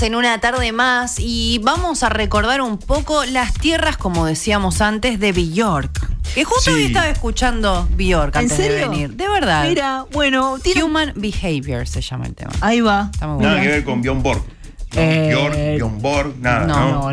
en una tarde más y vamos a recordar un poco las tierras, como decíamos antes, de Björk. Que justo hoy estaba escuchando Björk antes de venir. De verdad. Mira, bueno, Human Behavior se llama el tema. Ahí va. Está muy bueno. Nada que ver con Björn Borg. Björn Borg, nada.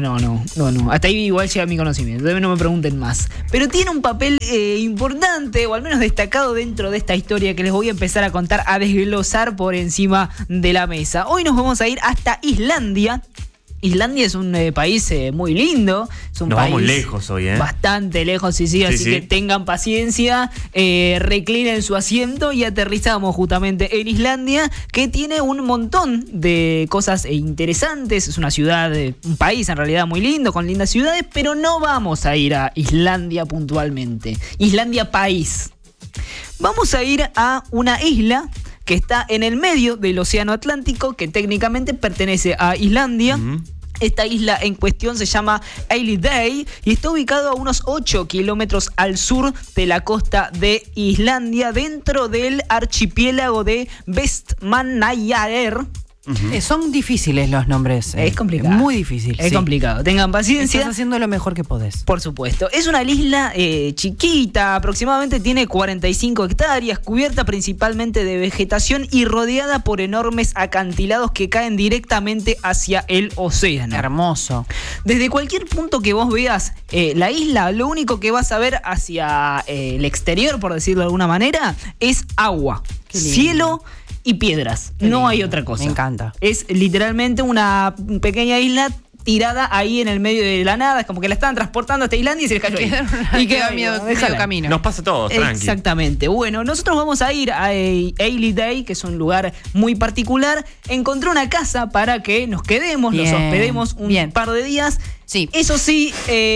No. Hasta ahí igual llega mi conocimiento. No me pregunten más. Pero tiene un papel importante, o al menos destacado dentro de esta historia que les voy a empezar a contar, a desglosar por encima de la mesa. Hoy nos vamos a ir hasta Islandia. Islandia es un país muy lindo. Es un Nos país vamos lejos hoy, bastante lejos, sí. Así que tengan paciencia, reclinen su asiento y aterrizamos justamente en Islandia, que tiene un montón de cosas interesantes. Es una ciudad, un país en realidad muy lindo, con lindas ciudades, pero no vamos a ir a Islandia puntualmente. Islandia país. Vamos a ir a una isla que está en el medio del Océano Atlántico, que técnicamente pertenece a Islandia. Uh-huh. Esta isla en cuestión se llama Eiliday y está ubicado a unos 8 kilómetros al sur de la costa de Islandia, dentro del archipiélago de Vestmannaeyjar. Uh-huh. Son difíciles los nombres. Es complicado. Muy difícil. Es complicado. Tengan paciencia. Estás haciendo lo mejor que podés. Por supuesto. Es una isla chiquita, aproximadamente tiene 45 hectáreas, cubierta principalmente de vegetación y rodeada por enormes acantilados que caen directamente hacia el océano. Hermoso. Desde cualquier punto que vos veas la isla, lo único que vas a ver hacia el exterior, por decirlo de alguna manera, es agua, cielo y piedras. No hay otra cosa. Me encanta. Es literalmente una pequeña isla tirada ahí en el medio de la nada. Es como que la estaban transportando hasta Islandia y se les cayó ahí. Y quedó medio camino. Nos pasa a todos, tranqui. Exactamente. Bueno, nosotros vamos a ir a Eiliday, que es un lugar muy particular. Encontré una casa para que nos quedemos, nos hospedemos un par de días. Sí. Eso sí,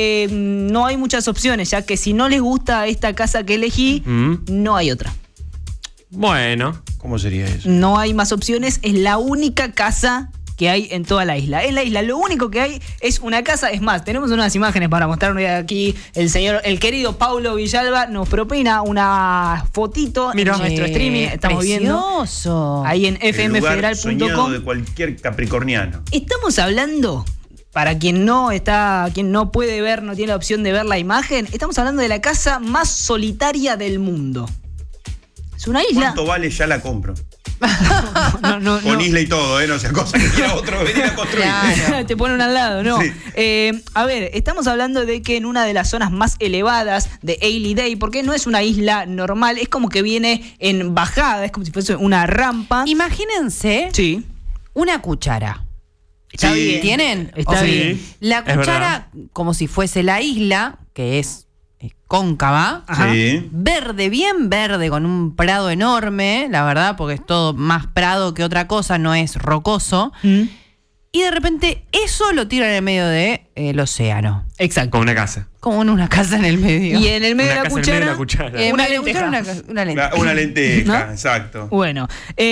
no hay muchas opciones, ya que si no les gusta esta casa que elegí, no hay otra. Bueno. ¿Cómo sería eso? No hay más opciones, es la única casa que hay en toda la isla. En la isla lo único que hay es una casa. Es más, tenemos unas imágenes para mostrarnos aquí. El querido Paulo Villalba nos propina una fotito en nuestro streaming. Estamos viendo ahí en fmfederal.com de cualquier capricorniano. Estamos hablando, para quien no puede ver, no tiene la opción de ver la imagen, estamos hablando de la casa más solitaria del mundo. Es una isla. ¿Cuánto vale? Ya la compro. Con isla y todo, no sea cosa que quiera otro venir a construir. Claro. Te ponen al lado, ¿no? Sí. A ver, estamos hablando de que en una de las zonas más elevadas de Eiliday, porque no es una isla normal, es como que viene en bajada, es como si fuese una rampa. Imagínense una cuchara. ¿Está bien? ¿Tienen? Está bien. La cuchara, como si fuese la isla, que es cóncava, verde, bien verde, con un prado enorme, la verdad, porque es todo más prado que otra cosa, no es rocoso. Y de repente eso lo tiran en el medio del océano. Exacto. Como una casa. Como en una casa en el medio. Y en el medio de la cuchara, una lenteja. Una lenteja, ¿no? Exacto. Bueno,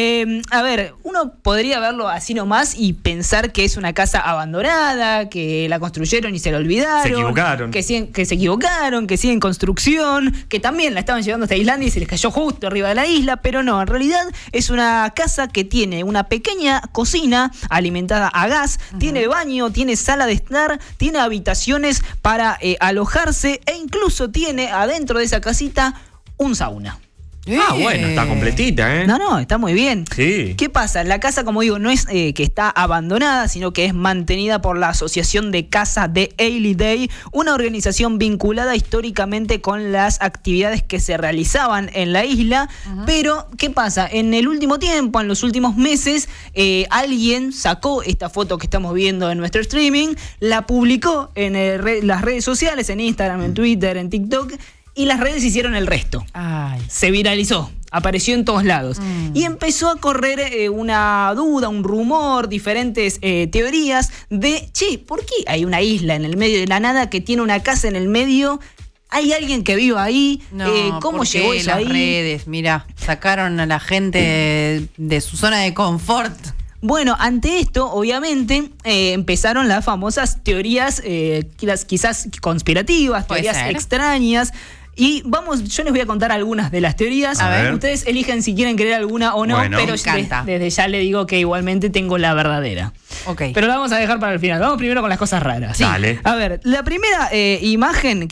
a ver, uno podría verlo así nomás y pensar que es una casa abandonada, que la construyeron y se la olvidaron. Se equivocaron. Que se equivocaron, que sigue en construcción, que también la estaban llevando hasta Islandia y se les cayó justo arriba de la isla, pero no, en realidad es una casa que tiene una pequeña cocina alimentada a gas, tiene baño, tiene sala de estar, tiene habitaciones para alojarse e incluso tiene adentro de esa casita un sauna. Bueno, está completita, ¿eh? No, está muy bien. Sí. ¿Qué pasa? La casa, como digo, no es que está abandonada, sino que es mantenida por la Asociación de Casa de Eiliday, una organización vinculada históricamente con las actividades que se realizaban en la isla. Pero, ¿qué pasa? En el último tiempo, en los últimos meses, alguien sacó esta foto que estamos viendo en nuestro streaming, la publicó en las redes sociales, en Instagram, en Twitter, en TikTok, y las redes hicieron el resto. Se viralizó, apareció en todos lados. Y empezó a correr una duda, un rumor, diferentes teorías de, ¿por qué hay una isla en el medio de la nada que tiene una casa en el medio? ¿Hay alguien que vive ahí? ¿Cómo llegó eso ahí? Las redes, mira, sacaron a la gente de su zona de confort. Bueno, ante esto, obviamente, empezaron las famosas teorías quizás conspirativas, teorías extrañas. Y yo les voy a contar algunas de las teorías. A ver. Ustedes eligen si quieren creer alguna o no, Bueno. pero Me encanta. desde ya le digo que igualmente tengo la verdadera. Ok. Pero la vamos a dejar para el final. Vamos primero con las cosas raras. Sí. Dale. A ver, la primera imagen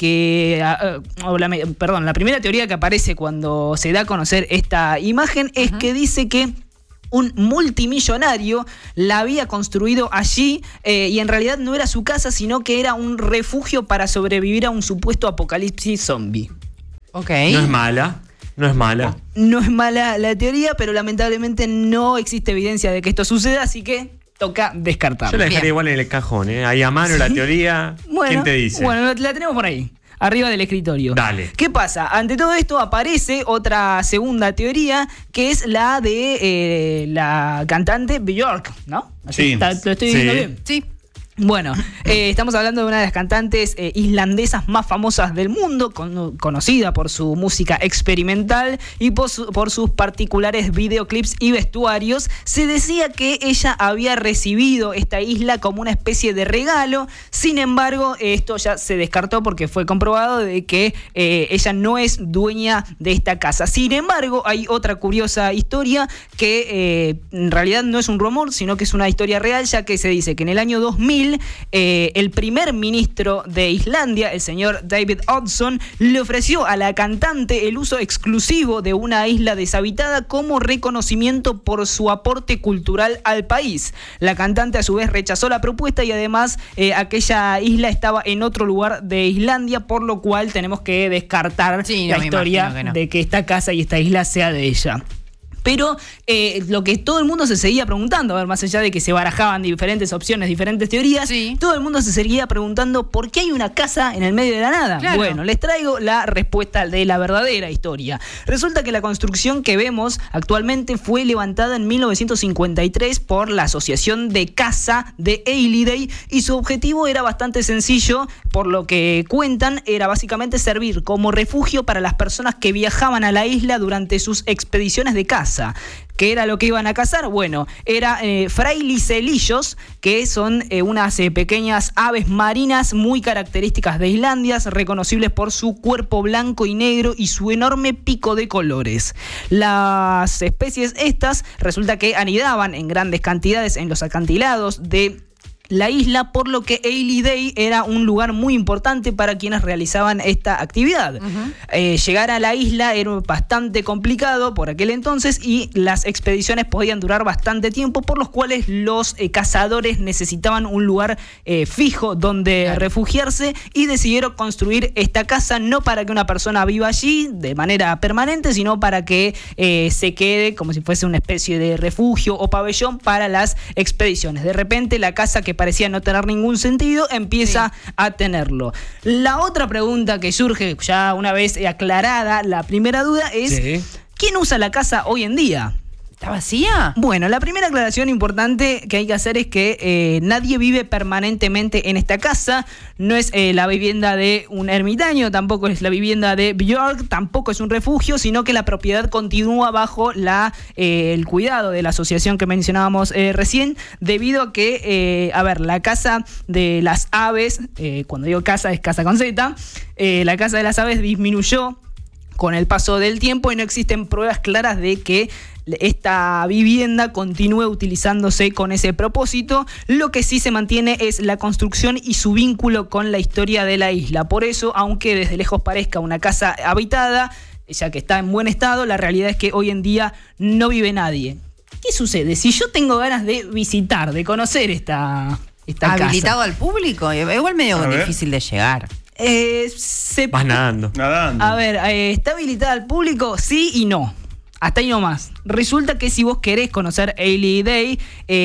la primera teoría que aparece cuando se da a conocer esta imagen es que dice que un multimillonario la había construido allí y en realidad no era su casa, sino que era un refugio para sobrevivir a un supuesto apocalipsis zombie. Ok. No es mala. No es mala. No es mala la teoría, pero lamentablemente no existe evidencia de que esto suceda, así que toca descartarlo. Yo la dejaría Bien. igual en el cajón, ¿eh? Ahí a mano la teoría. Bueno, ¿Quién te dice? Bueno, la tenemos por ahí, arriba del escritorio. Dale. ¿Qué pasa? Ante todo esto aparece otra segunda teoría, que es la de la cantante Björk, ¿no? Sí. ¿Lo estoy diciendo bien? Sí. Bueno, estamos hablando de una de las cantantes islandesas más famosas del mundo, conocida por su música experimental y por sus particulares videoclips y vestuarios. Se decía que ella había recibido esta isla como una especie de regalo. Sin embargo, esto ya se descartó porque fue comprobado de que ella no es dueña de esta casa. Sin embargo, hay otra curiosa historia que en realidad no es un rumor, sino que es una historia real, ya que se dice que en el año 2000 el primer ministro de Islandia, el señor David Oddsson, le ofreció a la cantante el uso exclusivo de una isla deshabitada como reconocimiento por su aporte cultural al país. La cantante a su vez rechazó la propuesta y además aquella isla estaba en otro lugar de Islandia, por lo cual tenemos que descartar la historia de que esta casa y esta isla sea de ella. Pero lo que todo el mundo se seguía preguntando, a ver, más allá de que se barajaban diferentes opciones, diferentes teorías, todo el mundo se seguía preguntando ¿por qué hay una casa en el medio de la nada? Claro. Bueno, les traigo la respuesta de la verdadera historia. Resulta que la construcción que vemos actualmente fue levantada en 1953 por la Asociación de Caza de Eiliday y su objetivo era bastante sencillo, por lo que cuentan, era básicamente servir como refugio para las personas que viajaban a la isla durante sus expediciones de caza. ¿Qué era lo que iban a cazar? Bueno, era fraileselillos, que son unas pequeñas aves marinas muy características de Islandia, reconocibles por su cuerpo blanco y negro y su enorme pico de colores. Las especies estas resulta que anidaban en grandes cantidades en los acantilados de la isla, por lo que Eiliday era un lugar muy importante para quienes realizaban esta actividad. Llegar a la isla era bastante complicado por aquel entonces y las expediciones podían durar bastante tiempo, por los cuales los cazadores necesitaban un lugar fijo donde refugiarse y decidieron construir esta casa no para que una persona viva allí de manera permanente, sino para que se quede como si fuese una especie de refugio o pabellón para las expediciones. De repente la casa que parecía no tener ningún sentido empieza a tenerlo. La otra pregunta que surge ya una vez aclarada la primera duda es ¿quién usa la casa hoy en día? ¿Está vacía? Bueno, la primera aclaración importante que hay que hacer es que nadie vive permanentemente en esta casa. No es la vivienda de un ermitaño, tampoco es la vivienda de Björk, tampoco es un refugio, sino que la propiedad continúa bajo el cuidado de la asociación que mencionábamos recién, debido a que, la casa de las aves, cuando digo casa es casa con Z, la casa de las aves disminuyó con el paso del tiempo y no existen pruebas claras de que esta vivienda continúe utilizándose con ese propósito. Lo que sí se mantiene es la construcción y su vínculo con la historia de la isla. Por eso, aunque desde lejos parezca una casa habitada, ya que está en buen estado, la realidad es que hoy en día no vive nadie. ¿Qué sucede? Si yo tengo ganas de visitar, de conocer esta casa. ¿Habilitado al público? Igual medio difícil de llegar. Vas nadando. A ver, ¿está habilitada al público? Sí y no. Hasta ahí nomás. Resulta que si vos querés conocer Eiliday,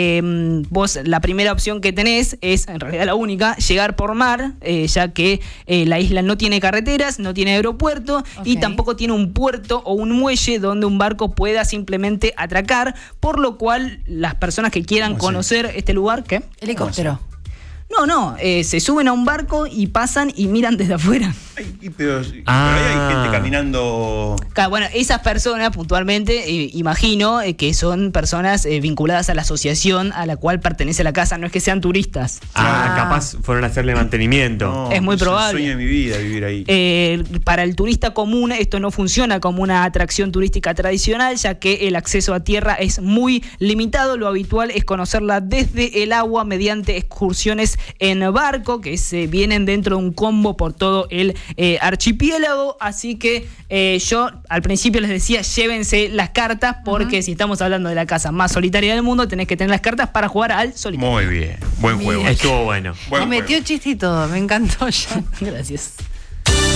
vos la primera opción que tenés es, en realidad la única, llegar por mar, ya que la isla no tiene carreteras, no tiene aeropuerto y tampoco tiene un puerto o un muelle donde un barco pueda simplemente atracar, por lo cual las personas que quieran conocer este lugar, ¿qué? Helicóptero. No, se suben a un barco y pasan y miran desde afuera. Pero ahí hay gente caminando. Claro, bueno, esas personas puntualmente, imagino que son personas vinculadas a la asociación a la cual pertenece la casa, no es que sean turistas. Capaz fueron a hacerle mantenimiento. No, es muy probable. Es el sueño de mi vida vivir ahí. Para el turista común esto no funciona como una atracción turística tradicional, ya que el acceso a tierra es muy limitado. Lo habitual es conocerla desde el agua mediante excursiones en barco, que se vienen dentro de un combo por todo el archipiélago. Así que yo al principio les decía, llévense las cartas, porque si estamos hablando de la casa más solitaria del mundo, tenés que tener las cartas para jugar al solitario. Muy bien, buen juego. Estuvo bueno. Me metió chiste y todo, me encantó ya. Gracias.